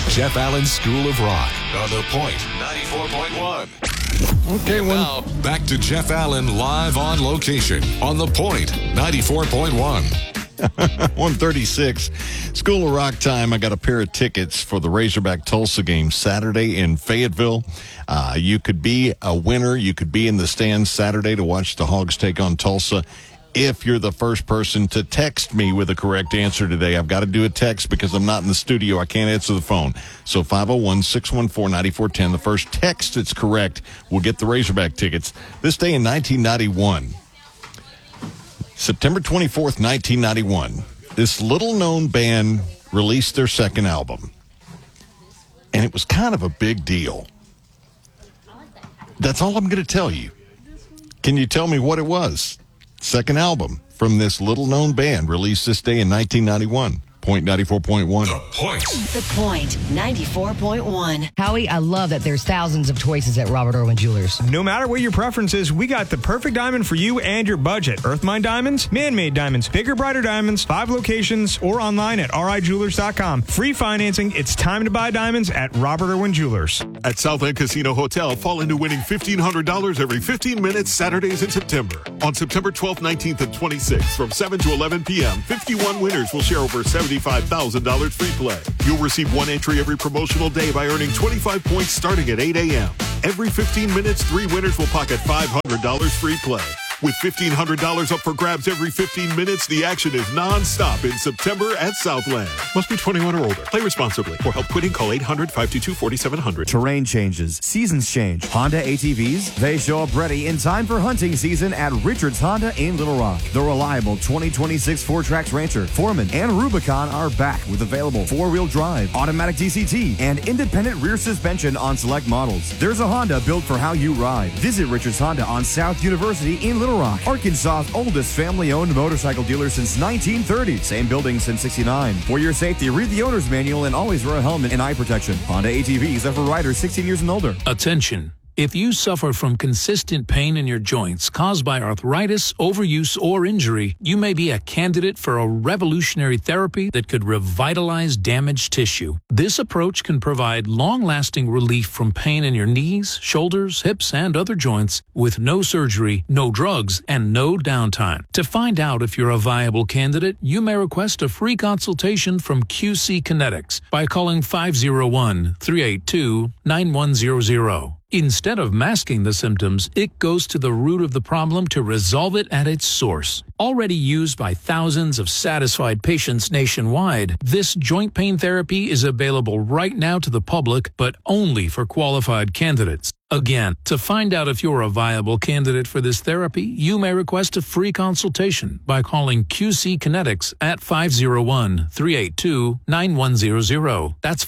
Jeff Allen's School of Rock on The Point 94.1. Okay, Now, back to Jeff Allen live on location on The Point 94.1. 1:36, School of Rock time. I got a pair of tickets for the Razorback Tulsa game Saturday in Fayetteville. You could be a winner. You could be in the stands Saturday to watch the Hogs take on Tulsa. If you're the first person to text me with a correct answer today, I've got to do a text because I'm not in the studio. I can't answer the phone. So 501-614-9410. The first text that's correct will get the Razorback tickets. This day in 1991. September 24th, 1991, this little-known band released their second album, and it was kind of a big deal. That's all I'm going to tell you. Can you tell me what it was? Second album from this little-known band released this day in 1991. Point 94.1. The Point. The Point 94.1. Howie, I love that there's thousands of choices at Robert Irwin Jewelers. No matter what your preference is, we got the perfect diamond for you and your budget. Earth-mined diamonds, man-made diamonds, bigger, brighter diamonds, 5 locations, or online at rijewelers.com. Free financing. It's time to buy diamonds at Robert Irwin Jewelers. At Southland Casino Hotel, fall into winning $1,500 every 15 minutes Saturdays in September. On September 12th, 19th, and 26th, from 7 to 11 p.m., 51 winners will share over $75,000 free play. You'll receive one entry every promotional day by earning 25 points starting at 8 a.m. Every 15 minutes, 3 winners will pocket $500 free play. With $1,500 up for grabs every 15 minutes, the action is non-stop in September at Southland. Must be 21 or older. Play responsibly. For help quitting, call 800-522-4700. Terrain changes, seasons change. Honda ATVs, they show up ready in time for hunting season at Richards Honda in Little Rock. The reliable 2026 4-Trax Rancher, Foreman, and Rubicon are back with available 4-wheel drive, automatic DCT, and independent rear suspension on select models. There's a Honda built for how you ride. Visit Richards Honda on South University in Little Rock, Arkansas's oldest family-owned motorcycle dealer since 1930. Same building since 69. For your safety, read the owner's manual and always wear a helmet and eye protection. Honda ATVs are for riders 16 years and older. Attention. If you suffer from consistent pain in your joints caused by arthritis, overuse, or injury, you may be a candidate for a revolutionary therapy that could revitalize damaged tissue. This approach can provide long-lasting relief from pain in your knees, shoulders, hips, and other joints with no surgery, no drugs, and no downtime. To find out if you're a viable candidate, you may request a free consultation from QC Kinetics by calling 501-382-9100. Instead of masking the symptoms, it goes to the root of the problem to resolve it at its source. Already used by thousands of satisfied patients nationwide, this joint pain therapy is available right now to the public, but only for qualified candidates. Again, to find out if you're a viable candidate for this therapy, you may request a free consultation by calling QC Kinetics at 501-382-9100. That's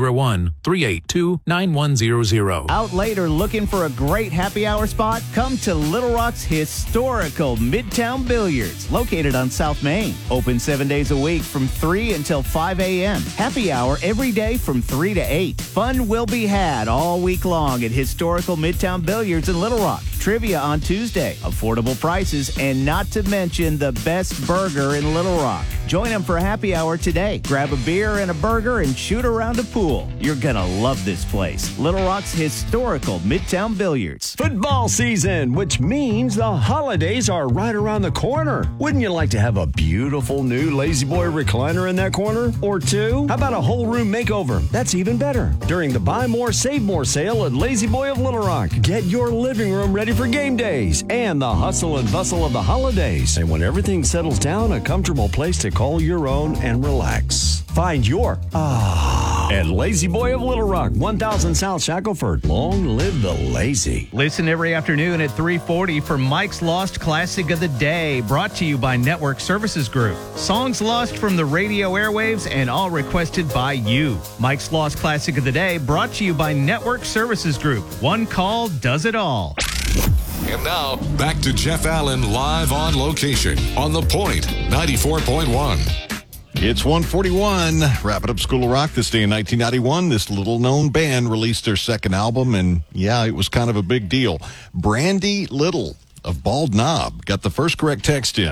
501-382-9100. Out later looking for a great happy hour spot? Come to Little Rock's historical Midtown Billiards, located on South Main. Open 7 days a week from 3 until 5 a.m. Happy hour every day from 3 to 8. Fun will be had all week long at historical Midtown Billiards in Little Rock. Trivia on Tuesday, affordable prices, and not to mention the best burger in Little Rock. Join them for a happy hour today. Grab a beer and a burger and shoot around a pool. You're gonna love this place. Little Rock's historical Midtown Billiards. Football season, which means the holidays are right around the corner. Wouldn't you like to have a beautiful new Lazy Boy recliner in that corner? Or two? How about a whole room makeover? That's even better. During the Buy More, Save More sale at Lazy Boy of Little Rock. Get your living room ready for game days and the hustle and bustle of the holidays. And when everything settles down, a comfortable place to call your own and relax. Find your at Lazy Boy of Little Rock, 1000 South Shackelford. Long live the lazy. Listen every afternoon at 3:40 for Mike's Lost Classic of the Day, brought to you by Network Services Group. Songs lost from the radio airwaves and all requested by you. Mike's Lost Classic of the Day, brought to you by Network Services Group. One call does it all. And now, back to Jeff Allen live on location on The Point 94.1. It's 1:41. Wrapping up School of Rock this day in 1991. This little-known band released their second album, and yeah, it was kind of a big deal. Brandy Little of Bald Knob got the first correct text in.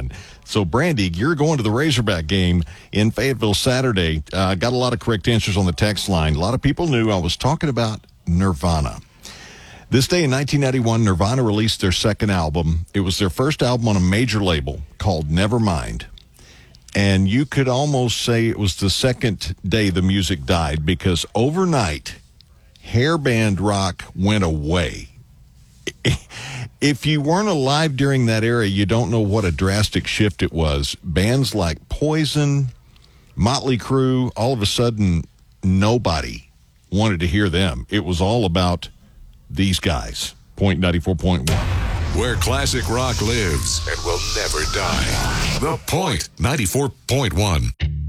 So, Brandy, you're going to the Razorback game in Fayetteville Saturday. Got a lot of correct answers on the text line. A lot of people knew I was talking about Nirvana. This day in 1991, Nirvana released their second album. It was their first album on a major label called Nevermind. And you could almost say it was the second day the music died, because overnight, hair band rock went away. If you weren't alive during that era, you don't know what a drastic shift it was. Bands like Poison, Motley Crue, all of a sudden, nobody wanted to hear them. It was all about these guys. Point 94.1. Where classic rock lives and will never die. The Point 94.1.